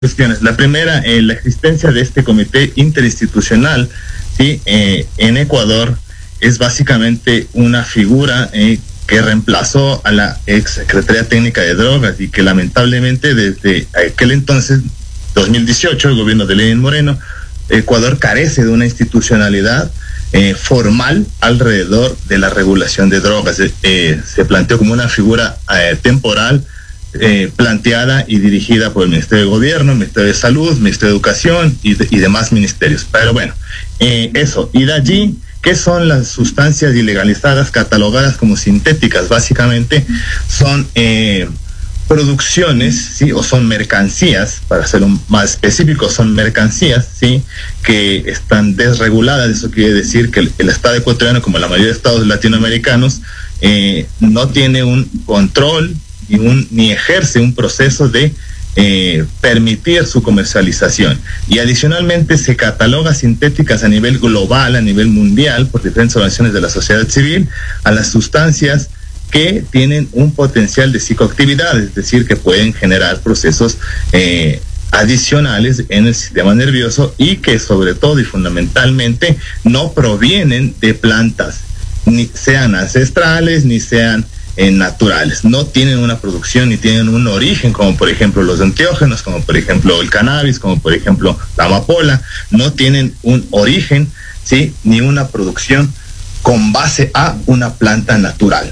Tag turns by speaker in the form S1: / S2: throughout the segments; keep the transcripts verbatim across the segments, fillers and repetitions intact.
S1: cuestiones. La primera, eh, la existencia de este comité interinstitucional, sí, eh, en Ecuador es básicamente una figura eh, que reemplazó a la ex Secretaría Técnica de Drogas y que lamentablemente desde aquel entonces, dos mil dieciocho, el gobierno de Lenín Moreno, Ecuador carece de una institucionalidad eh, formal alrededor de la regulación de drogas. Eh, se planteó como una figura eh, temporal, Eh, planteada y dirigida por el Ministerio de Gobierno, Ministerio de Salud, Ministerio de Educación y, de, y demás ministerios. Pero bueno, eh, eso. Y de allí, ¿qué son las sustancias ilegalizadas catalogadas como sintéticas? Básicamente son eh, producciones, ¿sí? O son mercancías, para ser un más específico, son mercancías, ¿sí? Que están desreguladas. Eso quiere decir que el, el Estado ecuatoriano, como la mayoría de estados latinoamericanos, eh, no tiene un control Ni, un, ni ejerce un proceso de eh, permitir su comercialización. Y adicionalmente se cataloga sintéticas a nivel global, a nivel mundial, por diferentes organizaciones de la sociedad civil, a las sustancias que tienen un potencial de psicoactividad, es decir, que pueden generar procesos eh, adicionales en el sistema nervioso y que sobre todo y fundamentalmente no provienen de plantas, ni sean ancestrales, ni sean Eh, naturales, no tienen una producción ni tienen un origen, como por ejemplo los enteógenos, como por ejemplo el cannabis, como por ejemplo la amapola, no tienen un origen, sí, ni una producción con base a una planta natural.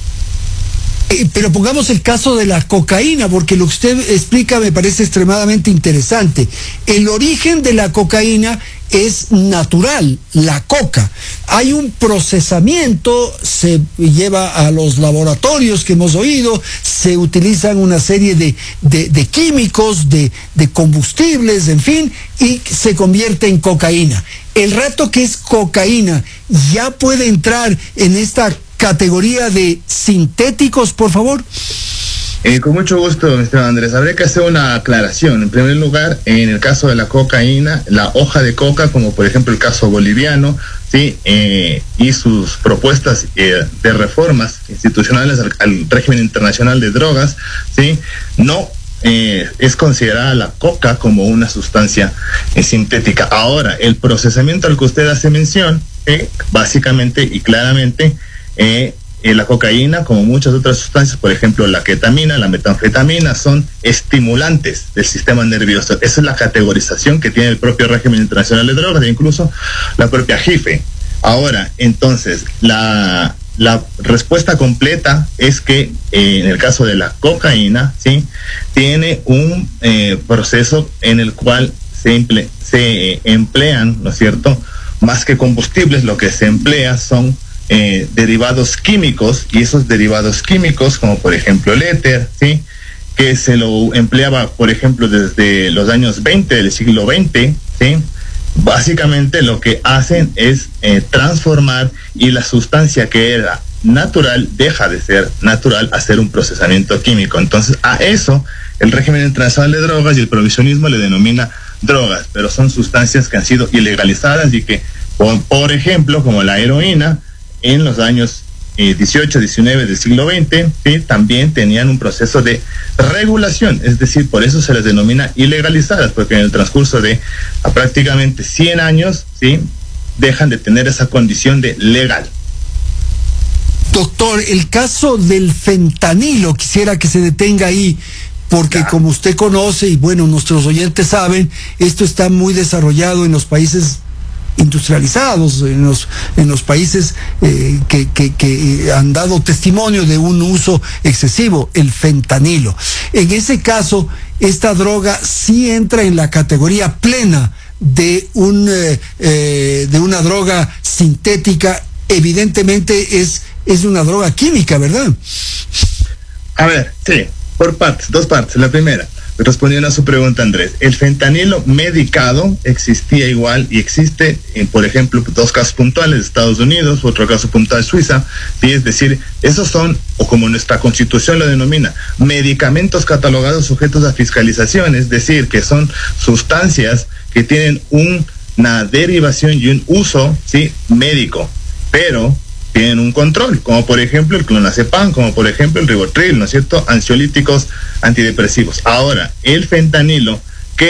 S2: Pero pongamos el caso de la cocaína, porque lo que usted explica me parece extremadamente interesante. El origen de la cocaína es natural, la coca. Hay un procesamiento, se lleva a los laboratorios que hemos oído, se utilizan una serie de, de, de químicos, de, de combustibles, en fin, y se convierte en cocaína. El rato que es cocaína, ¿ya puede entrar en esta categoría de sintéticos, por favor?
S1: Eh, con mucho gusto, mister Andrés. Habría que hacer una aclaración. En primer lugar, en el caso de la cocaína, la hoja de coca, como por ejemplo el caso boliviano, sí, eh, y sus propuestas eh, de reformas institucionales al, al régimen internacional de drogas, sí, no eh, es considerada la coca como una sustancia eh, sintética. Ahora, el procesamiento al que usted hace mención, eh, básicamente y claramente, eh, Eh, la cocaína, como muchas otras sustancias, por ejemplo la ketamina, la metanfetamina, son estimulantes del sistema nervioso. Esa es la categorización que tiene el propio régimen internacional de drogas e incluso la propia G I F E. Ahora, entonces, la, la respuesta completa es que eh, en el caso de la cocaína, ¿sí? Tiene un eh, proceso en el cual se, emple, se eh, emplean, ¿no es cierto?, más que combustibles, lo que se emplea son Eh, derivados químicos, y esos derivados químicos, como por ejemplo el éter, ¿sí?, que se lo empleaba, por ejemplo, desde los años veinte del siglo veinte, ¿sí?, básicamente lo que hacen es eh, transformar, y la sustancia que era natural deja de ser natural, hacer un procesamiento químico. Entonces, a eso el régimen internacional de drogas y el prohibicionismo le denomina drogas, pero son sustancias que han sido ilegalizadas y que, por, por ejemplo, como la heroína, en los años eh, dieciocho, diecinueve del siglo veinte, ¿sí?, también tenían un proceso de regulación, es decir, por eso se les denomina ilegalizadas, porque en el transcurso de a prácticamente cien años, ¿sí?, dejan de tener esa condición de legal.
S2: Doctor, el caso del fentanilo, quisiera que se detenga ahí, porque claro, como usted conoce, y bueno, nuestros oyentes saben, esto está muy desarrollado en los países industrializados, en los en los países eh, que, que, que han dado testimonio de un uso excesivo, el fentanilo. En ese caso, esta droga sí entra en la categoría plena de un eh, eh, de una droga sintética. Evidentemente es es una droga química, ¿verdad?
S1: A ver, sí, por partes, dos partes. La primera, respondiendo a su pregunta, Andrés, el fentanilo medicado existía igual y existe, en, por ejemplo, dos casos puntuales de Estados Unidos, otro caso puntual de Suiza, ¿sí? Es decir, esos son, o como nuestra constitución lo denomina, medicamentos catalogados sujetos a fiscalización, es decir, que son sustancias que tienen un, una derivación y un uso, ¿sí?, médico, pero tienen un control, como por ejemplo el clonazepam, como por ejemplo el ribotril, ¿no es cierto?, ansiolíticos, antidepresivos. Ahora, el fentanilo